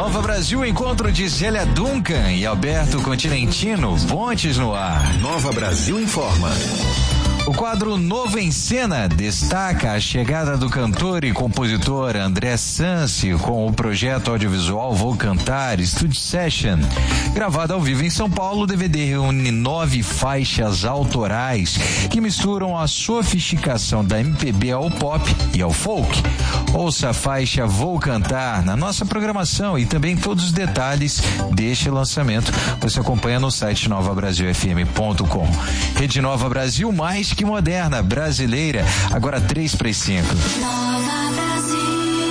Nova Brasil, encontro de Zélia Duncan e Alberto Continentino, Pontes no ar. Nova Brasil informa. O quadro Novo em Cena destaca a chegada do cantor e compositor André Sansi com o projeto audiovisual Vou Cantar Studio Session. Gravado ao vivo em São Paulo, o DVD reúne 9 faixas autorais que misturam a sofisticação da MPB ao pop e ao folk. Ouça a faixa Vou Cantar na nossa programação e também todos os detalhes deste lançamento você acompanha no site novabrasilfm.com. Rede Nova Brasil, mais que moderna, brasileira, agora 3/5. Nova Brasil.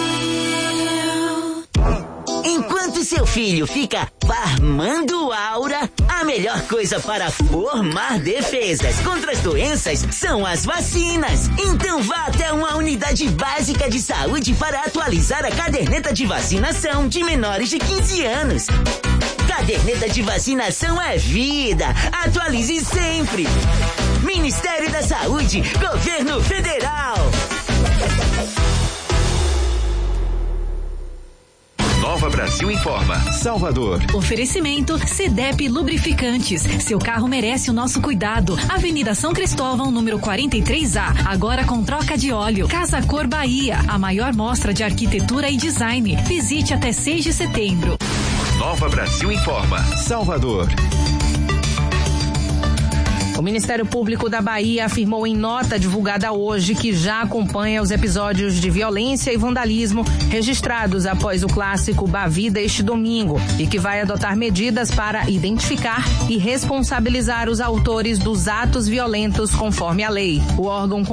Enquanto seu filho fica farmando aura, a melhor coisa para formar defesas contra as doenças são as vacinas. Então vá até uma unidade básica de saúde para atualizar a caderneta de vacinação de menores de 15 anos. Caderneta de vacinação é vida. Atualize sempre. Ministério da Saúde, Governo Federal. Nova Brasil informa. Salvador. Oferecimento CDEP Lubrificantes. Seu carro merece o nosso cuidado. Avenida São Cristóvão, número 43A. Agora com troca de óleo. Casa Cor Bahia. A maior mostra de arquitetura e design. Visite até 6 de setembro. Nova Brasil informa. Salvador. O Ministério Público da Bahia afirmou em nota divulgada hoje que já acompanha os episódios de violência e vandalismo registrados após o clássico Bavi deste domingo e que vai adotar medidas para identificar e responsabilizar os autores dos atos violentos conforme a lei. O órgão